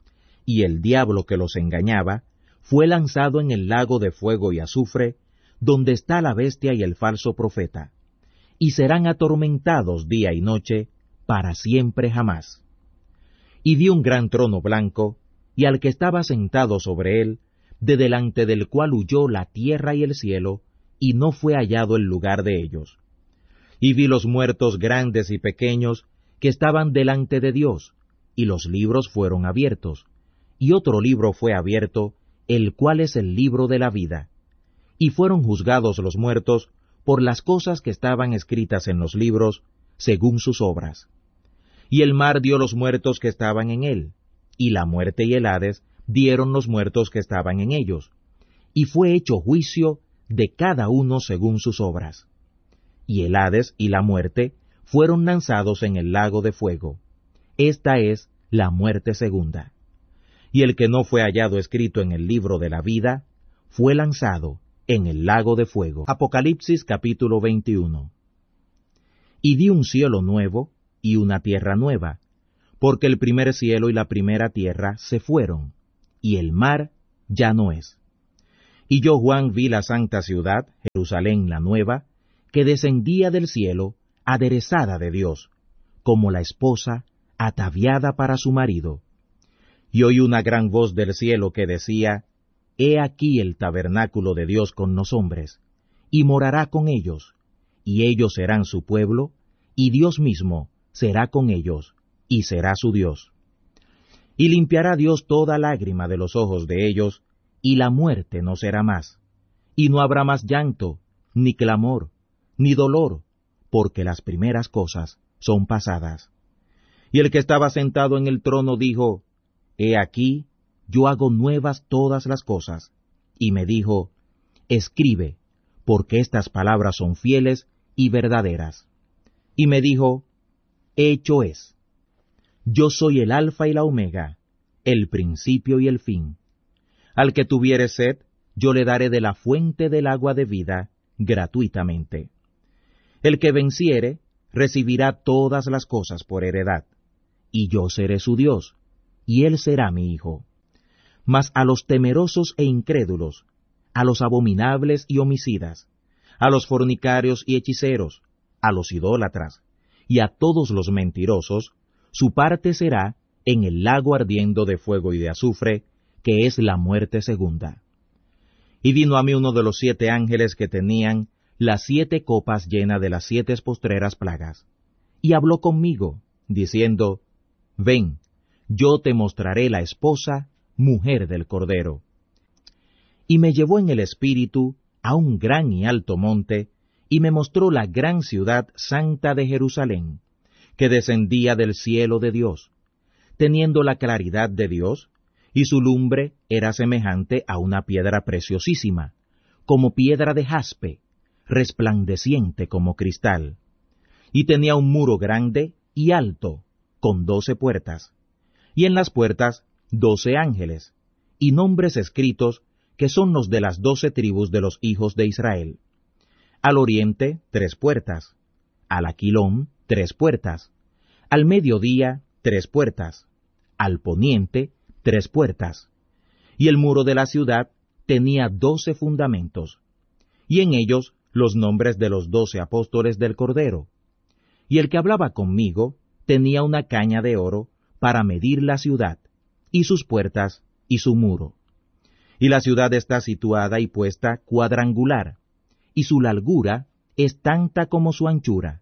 Y el diablo que los engañaba fue lanzado en el lago de fuego y azufre, donde está la bestia y el falso profeta, y serán atormentados día y noche, para siempre jamás. Y vi un gran trono blanco, y al que estaba sentado sobre él, de delante del cual huyó la tierra y el cielo, y no fue hallado el lugar de ellos. Y vi los muertos grandes y pequeños, que estaban delante de Dios, y los libros fueron abiertos, y otro libro fue abierto, el cual es el libro de la vida. Y fueron juzgados los muertos por las cosas que estaban escritas en los libros, según sus obras. Y el mar dio los muertos que estaban en él, y la muerte y el Hades dieron los muertos que estaban en ellos, y fue hecho juicio de cada uno según sus obras. Y el Hades y la muerte fueron lanzados en el lago de fuego. Esta es la muerte segunda. Y el que no fue hallado escrito en el libro de la vida, fue lanzado en el lago de fuego. Apocalipsis capítulo veintiuno. Y vi un cielo nuevo y una tierra nueva, porque el primer cielo y la primera tierra se fueron, y el mar ya no es. Y yo, Juan, vi la santa ciudad, Jerusalén la nueva, que descendía del cielo, aderezada de Dios, como la esposa ataviada para su marido. Y oí una gran voz del cielo que decía, He aquí el tabernáculo de Dios con los hombres, y morará con ellos, y ellos serán su pueblo, y Dios mismo será con ellos, y será su Dios. Y limpiará Dios toda lágrima de los ojos de ellos, y la muerte no será más, y no habrá más llanto, ni clamor, ni dolor, porque las primeras cosas son pasadas. Y el que estaba sentado en el trono dijo, He aquí, yo hago nuevas todas las cosas. Y me dijo, Escribe, porque estas palabras son fieles y verdaderas. Y me dijo, Hecho es. Yo soy el Alfa y la Omega, el principio y el fin. Al que tuviere sed, yo le daré de la fuente del agua de vida gratuitamente. El que venciere, recibirá todas las cosas por heredad, y yo seré su Dios, y él será mi hijo. Mas a los temerosos e incrédulos, a los abominables y homicidas, a los fornicarios y hechiceros, a los idólatras, y a todos los mentirosos, su parte será en el lago ardiendo de fuego y de azufre, que es la muerte segunda. Y vino a mí uno de los siete ángeles que tenían las siete copas llenas de las siete postreras plagas, y habló conmigo, diciendo, Ven, yo te mostraré la esposa, mujer del Cordero. Y me llevó en el espíritu a un gran y alto monte, y me mostró la gran ciudad santa de Jerusalén, que descendía del cielo de Dios, teniendo la claridad de Dios, y su lumbre era semejante a una piedra preciosísima, como piedra de jaspe, resplandeciente como cristal. Y tenía un muro grande y alto, con doce puertas, y en las puertas doce ángeles, y nombres escritos que son los de las doce tribus de los hijos de Israel. Al oriente tres puertas, al aquilón tres puertas, al mediodía tres puertas, al poniente tres puertas, y el muro de la ciudad tenía doce fundamentos, y en ellos los nombres de los doce apóstoles del Cordero. Y el que hablaba conmigo tenía una caña de oro para medir la ciudad, y sus puertas, y su muro. Y la ciudad está situada y puesta cuadrangular, y su largura es tanta como su anchura.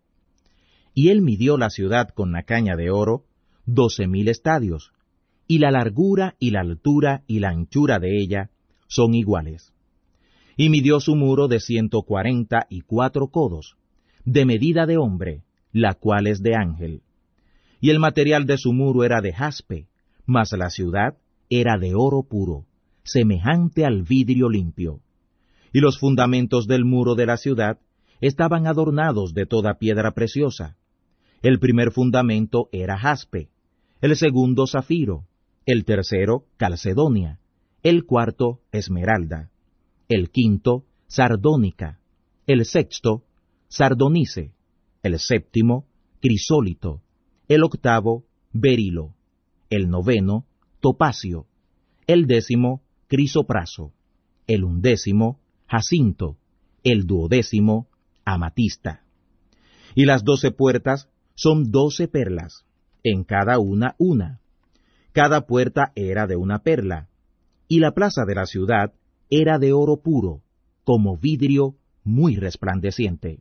Y él midió la ciudad con la caña de oro, doce mil estadios, y la largura y la altura y la anchura de ella son iguales. Y midió su muro de ciento cuarenta y cuatro codos, de medida de hombre, la cual es de ángel. Y el material de su muro era de jaspe, mas la ciudad era de oro puro, semejante al vidrio limpio. Y los fundamentos del muro de la ciudad estaban adornados de toda piedra preciosa. El primer fundamento era jaspe, el segundo zafiro, el tercero calcedonia, el cuarto esmeralda, el quinto sardónica, el sexto sardonice, el séptimo crisólito, el octavo berilo, el noveno topacio, el décimo crisopraso, el undécimo jacinto, el duodécimo amatista. Y las doce puertas son doce perlas, en cada una una. Cada puerta era de una perla, y la plaza de la ciudad era de oro puro, como vidrio muy resplandeciente.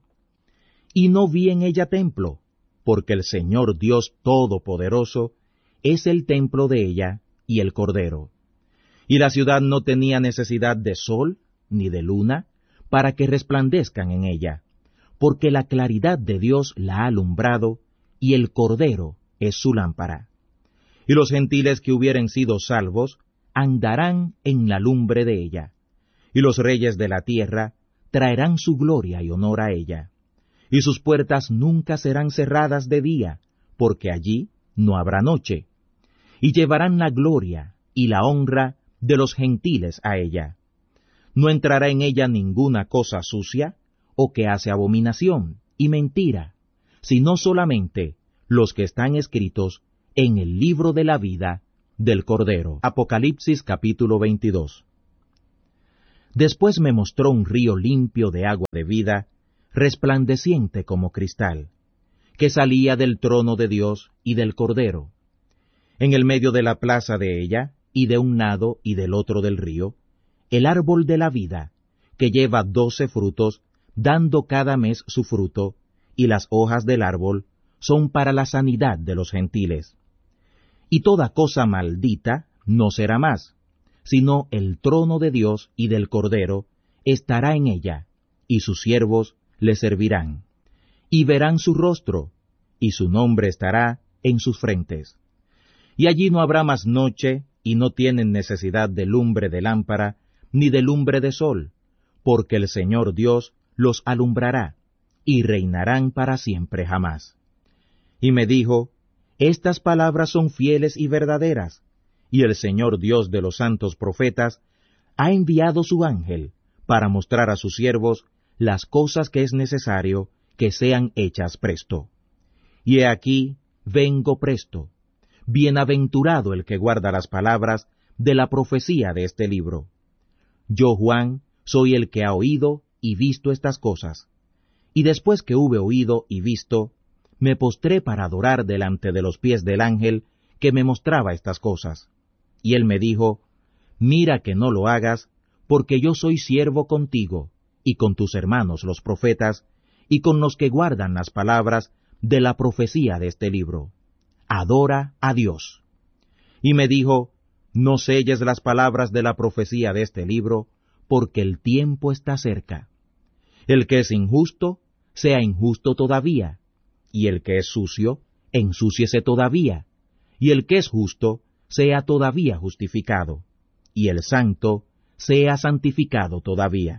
Y no vi en ella templo, porque el Señor Dios Todopoderoso es el templo de ella y el Cordero. Y la ciudad no tenía necesidad de sol ni de luna para que resplandezcan en ella, porque la claridad de Dios la ha alumbrado, y el Cordero es su lámpara. Y los gentiles que hubieren sido salvos andarán en la lumbre de ella, y los reyes de la tierra traerán su gloria y honor a ella. Y sus puertas nunca serán cerradas de día, porque allí no habrá noche. Y llevarán la gloria y la honra de los gentiles a ella. No entrará en ella ninguna cosa sucia, o que hace abominación y mentira, sino solamente los que están escritos en el libro de la vida del Cordero. Apocalipsis capítulo veintidós. Después me mostró un río limpio de agua de vida, resplandeciente como cristal, que salía del trono de Dios y del Cordero. En el medio de la plaza de ella, y de un lado y del otro del río, el árbol de la vida, que lleva doce frutos, dando cada mes su fruto, y las hojas del árbol son para la sanidad de los gentiles. Y toda cosa maldita no será más, sino el trono de Dios y del Cordero estará en ella, y sus siervos le servirán. Y verán su rostro, y su nombre estará en sus frentes. Y allí no habrá más noche, y no tienen necesidad de lumbre de lámpara, ni de lumbre de sol, porque el Señor Dios los alumbrará, y reinarán para siempre jamás. Y me dijo, estas palabras son fieles y verdaderas, y el Señor Dios de los santos profetas ha enviado su ángel para mostrar a sus siervos las cosas que es necesario que sean hechas presto. Y he aquí, vengo presto. Bienaventurado el que guarda las palabras de la profecía de este libro. Yo, Juan, soy el que ha oído y visto estas cosas. Y después que hube oído y visto, me postré para adorar delante de los pies del ángel que me mostraba estas cosas. Y él me dijo, mira que no lo hagas, porque yo soy siervo contigo, y con tus hermanos los profetas, y con los que guardan las palabras de la profecía de este libro. Adora a Dios. Y me dijo, no selles las palabras de la profecía de este libro, porque el tiempo está cerca. El que es injusto, sea injusto todavía, y el que es sucio, ensúciese todavía, y el que es justo, sea todavía justificado, y el santo, sea santificado todavía.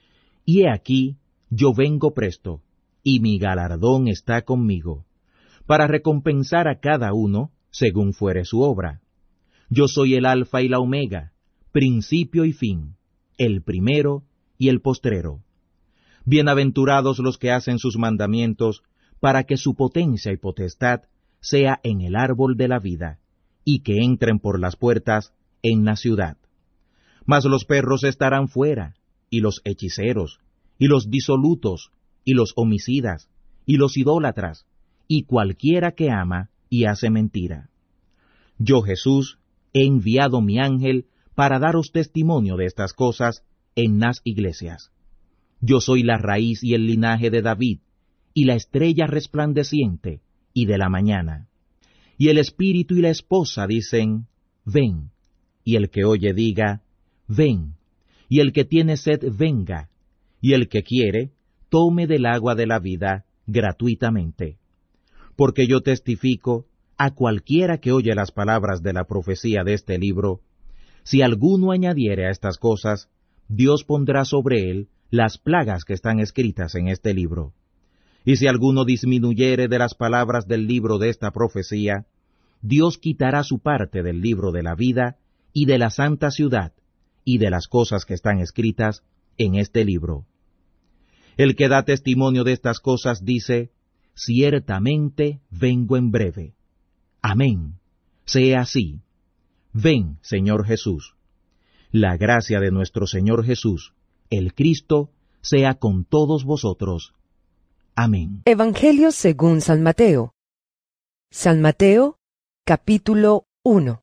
Y he aquí, yo vengo presto, y mi galardón está conmigo, para recompensar a cada uno según fuere su obra. Yo soy el Alfa y la Omega, principio y fin, el primero y el postrero. Bienaventurados los que hacen sus mandamientos, para que su potencia y potestad sea en el árbol de la vida, y que entren por las puertas en la ciudad. Mas los perros estarán fuera, y los hechiceros, y los disolutos, y los homicidas, y los idólatras, y cualquiera que ama y hace mentira. Yo, Jesús, he enviado mi ángel para daros testimonio de estas cosas en las iglesias. Yo soy la raíz y el linaje de David, y la estrella resplandeciente, y de la mañana. Y el espíritu y la esposa dicen, ven, y el que oye diga, ven, y el que tiene sed venga, y el que quiere, tome del agua de la vida gratuitamente. Porque yo testifico a cualquiera que oye las palabras de la profecía de este libro, si alguno añadiere a estas cosas, Dios pondrá sobre él las plagas que están escritas en este libro. Y si alguno disminuyere de las palabras del libro de esta profecía, Dios quitará su parte del libro de la vida y de la santa ciudad y de las cosas que están escritas en este libro. El que da testimonio de estas cosas dice, ciertamente vengo en breve. Amén. Sea así. Ven, Señor Jesús. La gracia de nuestro Señor Jesús, el Cristo, sea con todos vosotros. Amén. Evangelio según San Mateo. San Mateo, capítulo uno.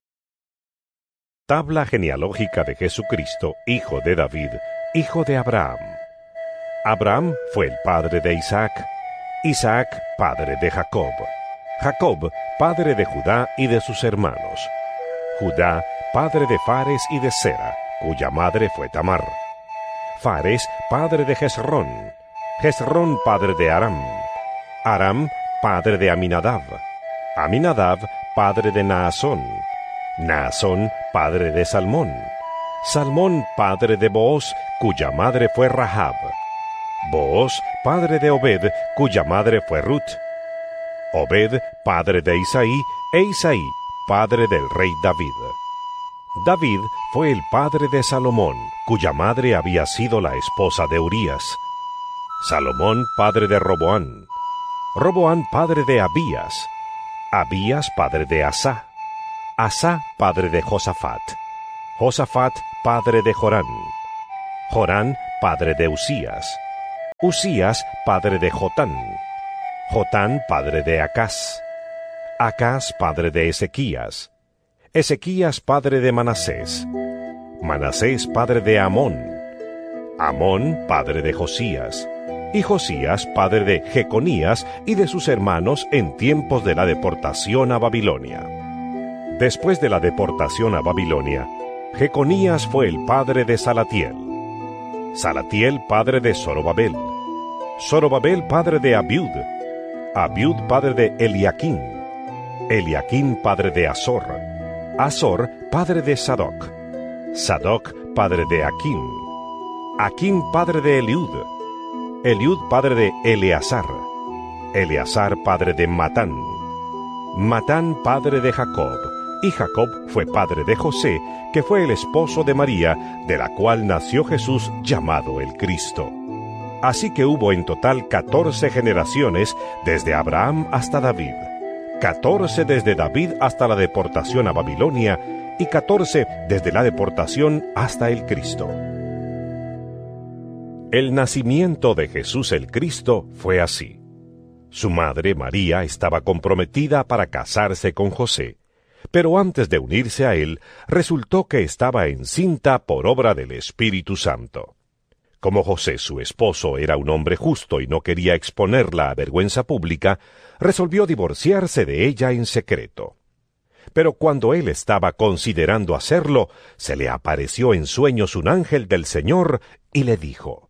Tabla genealógica de Jesucristo, hijo de David, hijo de Abraham. Abraham fue el padre de Isaac, Isaac padre de Jacob, Jacob padre de Judá y de sus hermanos, Judá padre de Fares y de Sera, cuya madre fue Tamar, Fares padre de Hezrón, Hezrón padre de Aram, Aram padre de Aminadab, Aminadab padre de Naasón, Naasón padre de Salmón, Salmón padre de Booz, cuya madre fue Rahab, Booz padre de Obed, cuya madre fue Ruth, Obed padre de Isaí, e Isaí padre del rey David. David fue el padre de Salomón, cuya madre había sido la esposa de Urías. Salomón padre de Roboán, Roboán padre de Abías, Abías padre de Asá, Asá padre de Josafat, Josafat padre de Jorán, Jorán, padre de Usías, Usías, padre de Jotán, Jotán, padre de Acaz, Acaz, padre de Ezequías, Ezequías, padre de Manasés, Manasés, padre de Amón, Amón, padre de Josías, y Josías, padre de Jeconías y de sus hermanos en tiempos de la deportación a Babilonia. Después de la deportación a Babilonia, Jeconías fue el padre de Salatiel, Salatiel, padre de Zorobabel, Zorobabel, padre de Abiud, Abiud, padre de Eliaquín, Eliaquín, padre de Azor, Azor, padre de Sadoc, Sadoc, padre de Aquim, Aquim, padre de Eliud, Eliud, padre de Eleazar, Eleazar, padre de Matán, Matán, padre de Jacob, y Jacob fue padre de José, que fue el esposo de María, de la cual nació Jesús llamado el Cristo. Así que hubo en total catorce generaciones desde Abraham hasta David, catorce desde David hasta la deportación a Babilonia, y catorce desde la deportación hasta el Cristo. El nacimiento de Jesús el Cristo fue así. Su madre, María, estaba comprometida para casarse con José, pero antes de unirse a él, resultó que estaba encinta por obra del Espíritu Santo. Como José, su esposo, era un hombre justo y no quería exponerla a vergüenza pública, resolvió divorciarse de ella en secreto. Pero cuando él estaba considerando hacerlo, se le apareció en sueños un ángel del Señor y le dijo: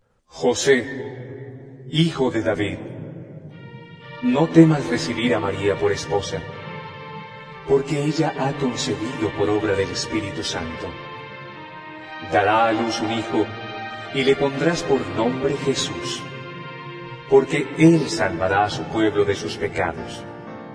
José, hijo de David, no temas recibir a María por esposa, porque ella ha concebido por obra del Espíritu Santo. Dará a luz un hijo, y le pondrás por nombre Jesús, porque él salvará a su pueblo de sus pecados.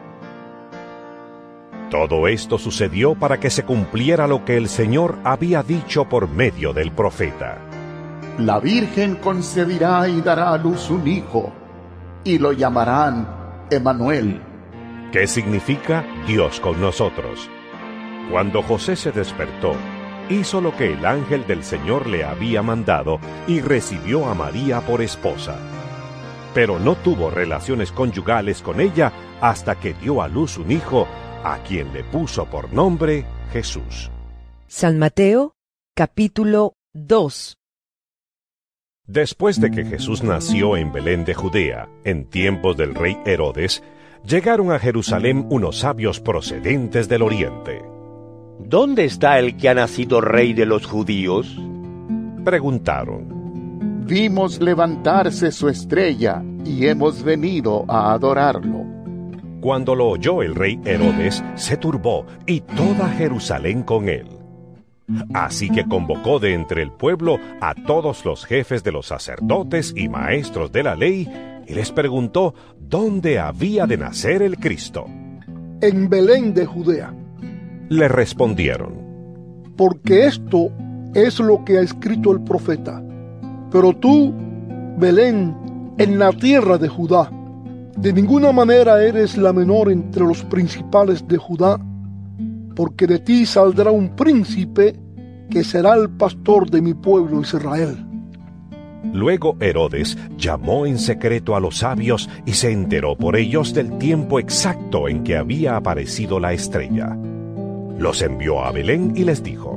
Todo esto sucedió para que se cumpliera lo que el Señor había dicho por medio del profeta. La Virgen concebirá y dará a luz un hijo, y lo llamarán Emmanuel. ¿Qué significa Dios con nosotros? Cuando José se despertó, hizo lo que el ángel del Señor le había mandado y recibió a María por esposa. Pero no tuvo relaciones conyugales con ella hasta que dio a luz un hijo, a quien le puso por nombre Jesús. San Mateo, capítulo dos. Después de que Jesús nació en Belén de Judea, en tiempos del rey Herodes, llegaron a Jerusalén unos sabios procedentes del oriente. ¿Dónde está el que ha nacido rey de los judíos? Preguntaron. Vimos levantarse su estrella y hemos venido a adorarlo. Cuando lo oyó el rey Herodes, se turbó y toda Jerusalén con él. Así que convocó de entre el pueblo a todos los jefes de los sacerdotes y maestros de la ley y les preguntó dónde había de nacer el Cristo. En Belén de Judea. Le respondieron. Porque esto es lo que ha escrito el profeta. Pero tú, Belén, en la tierra de Judá, de ninguna manera eres la menor entre los principales de Judá, porque de ti saldrá un príncipe que será el pastor de mi pueblo Israel. Luego Herodes llamó en secreto a los sabios y se enteró por ellos del tiempo exacto en que había aparecido la estrella. Los envió a Belén y les dijo: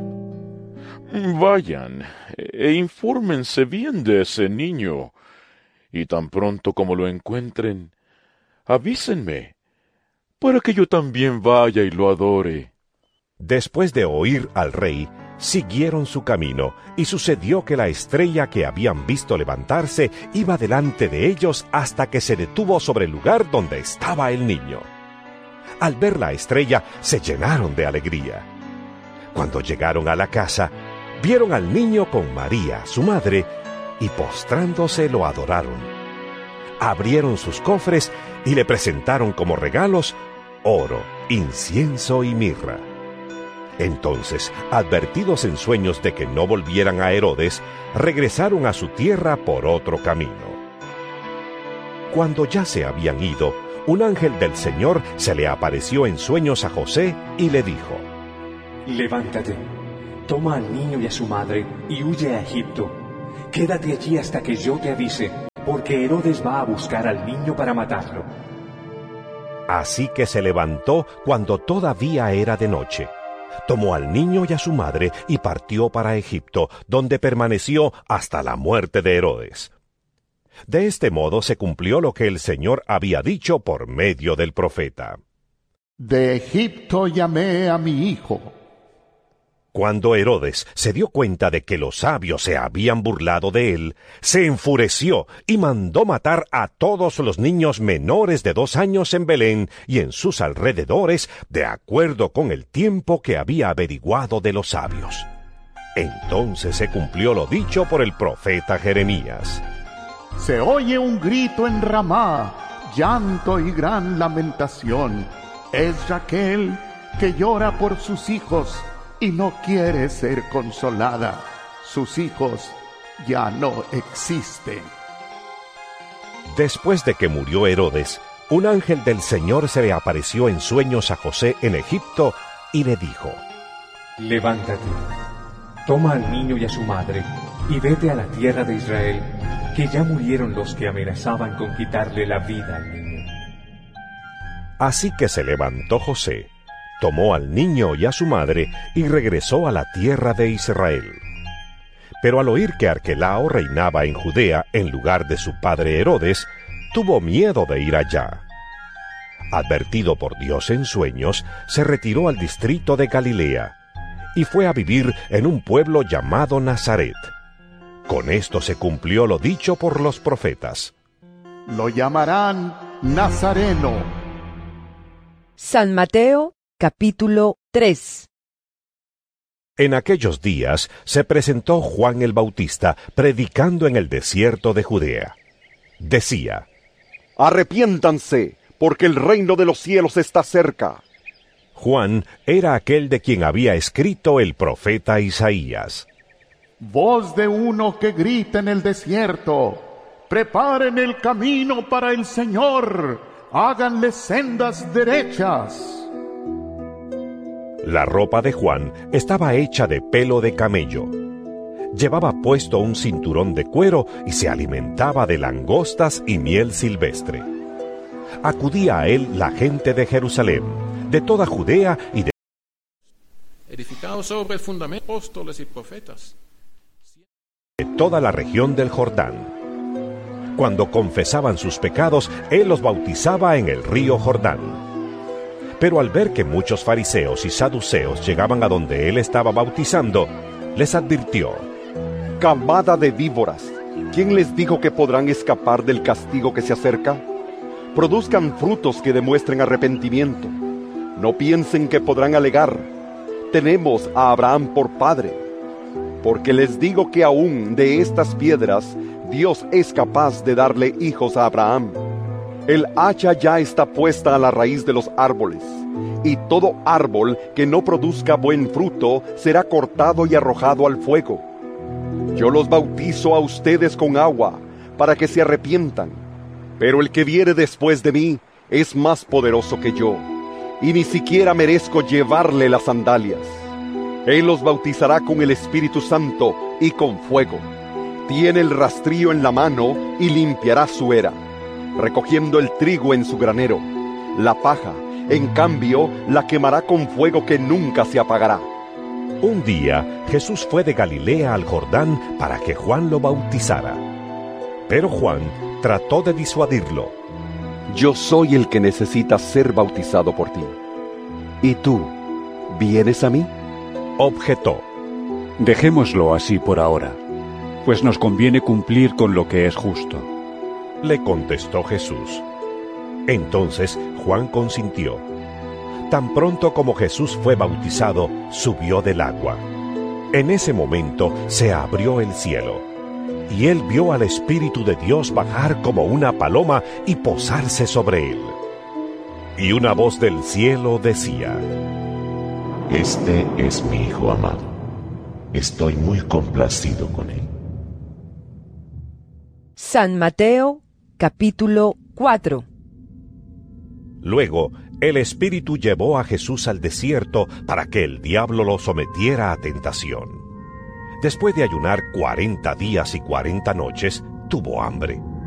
Vayan e infórmense bien de ese niño, y tan pronto como lo encuentren, avísenme, para que yo también vaya y lo adore. Después de oír al rey, siguieron su camino, y sucedió que la estrella que habían visto levantarse iba delante de ellos hasta que se detuvo sobre el lugar donde estaba el niño. Al ver la estrella, se llenaron de alegría. Cuando llegaron a la casa, vieron al niño con María, su madre, y postrándose lo adoraron. Abrieron sus cofres y le presentaron como regalos oro, incienso y mirra. Entonces, advertidos en sueños de que no volvieran a Herodes, regresaron a su tierra por otro camino. Cuando ya se habían ido, un ángel del Señor se le apareció en sueños a José y le dijo: Levántate, toma al niño y a su madre y huye a Egipto. Quédate allí hasta que yo te avise, porque Herodes va a buscar al niño para matarlo. Así que se levantó cuando todavía era de noche. Tomó al niño y a su madre y partió para Egipto, donde permaneció hasta la muerte de Herodes. De este modo se cumplió lo que el Señor había dicho por medio del profeta. De Egipto llamé a mi hijo. Cuando Herodes se dio cuenta de que los sabios se habían burlado de él, se enfureció y mandó matar a todos los niños menores de dos años en Belén y en sus alrededores, de acuerdo con el tiempo que había averiguado de los sabios. Entonces se cumplió lo dicho por el profeta Jeremías. Se oye un grito en Ramá, llanto y gran lamentación. Es Raquel que llora por sus hijos y no quiere ser consolada. Sus hijos ya no existen. Después de que murió Herodes, un ángel del Señor se le apareció en sueños a José en Egipto y le dijo: Levántate, toma al niño y a su madre y vete a la tierra de Israel, que ya murieron los que amenazaban con quitarle la vida al niño. Así que se levantó José, tomó al niño y a su madre y regresó a la tierra de Israel. Pero al oír que Arquelao reinaba en Judea en lugar de su padre Herodes, tuvo miedo de ir allá. Advertido por Dios en sueños, se retiró al distrito de Galilea y fue a vivir en un pueblo llamado Nazaret. Con esto se cumplió lo dicho por los profetas. Lo llamarán Nazareno. San Mateo, capítulo tres. En aquellos días se presentó Juan el Bautista predicando en el desierto de Judea. Decía: Arrepiéntanse, porque el reino de los cielos está cerca. Juan era aquel de quien había escrito el profeta Isaías. Voz de uno que grita en el desierto: preparen el camino para el Señor, háganle sendas derechas. La ropa de Juan estaba hecha de pelo de camello. Llevaba puesto un cinturón de cuero y se alimentaba de langostas y miel silvestre. Acudía a él la gente de Jerusalén, de toda Judea y de... edificado sobre el fundamento de apóstoles y profetas, de toda la región del Jordán. Cuando confesaban sus pecados, él los bautizaba en el río Jordán. Pero al ver que muchos fariseos y saduceos llegaban a donde él estaba bautizando, les advirtió: Camada de víboras, ¿quién les dijo que podrán escapar del castigo que se acerca? Produzcan frutos que demuestren arrepentimiento. No piensen que podrán alegar: tenemos a Abraham por padre. Porque les digo que aún de estas piedras Dios es capaz de darle hijos a Abraham. El hacha ya está puesta a la raíz de los árboles, y todo árbol que no produzca buen fruto será cortado y arrojado al fuego. Yo los bautizo a ustedes con agua, para que se arrepientan, pero el que viene después de mí es más poderoso que yo, y ni siquiera merezco llevarle las sandalias. Él los bautizará con el Espíritu Santo y con fuego. Tiene el rastrillo en la mano y limpiará su era, recogiendo el trigo en su granero. La paja, en cambio, la quemará con fuego que nunca se apagará. Un día Jesús fue de Galilea al Jordán para que Juan lo bautizara. Pero Juan trató de disuadirlo. Yo soy el que necesita ser bautizado por ti. ¿Y tú, vienes a mí? Objetó. Dejémoslo así por ahora, pues nos conviene cumplir con lo que es justo. Le contestó Jesús. Entonces Juan consintió. Tan pronto como Jesús fue bautizado, subió del agua. En ese momento se abrió el cielo, y él vio al Espíritu de Dios bajar como una paloma y posarse sobre él. Y una voz del cielo decía: Este es mi Hijo amado. Estoy muy complacido con él. San Mateo, capítulo cuatro. Luego, el Espíritu llevó a Jesús al desierto para que el diablo lo sometiera a tentación. Después de ayunar cuarenta días y cuarenta noches, tuvo hambre.